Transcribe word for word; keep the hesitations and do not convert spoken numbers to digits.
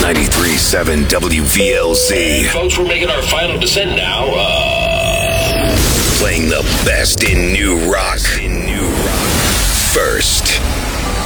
ninety-three point seven W V L Z. Folks, we're making our final descent now. Uh... Playing the best in new rock.